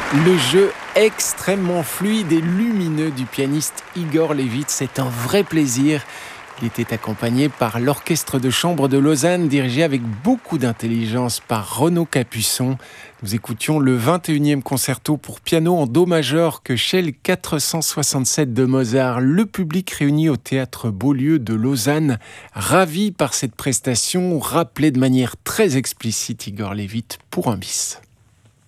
Le jeu extrêmement fluide et lumineux du pianiste Igor Levit, c'est un vrai plaisir. Il était accompagné par l'Orchestre de chambre de Lausanne, dirigé avec beaucoup d'intelligence par Renaud Capuçon. Nous écoutions le 21e concerto pour piano en do majeur que Shell 467 de Mozart. Le public réuni au Théâtre Beaulieu de Lausanne, ravi par cette prestation, rappelée de manière très explicite Igor Levit pour un bis.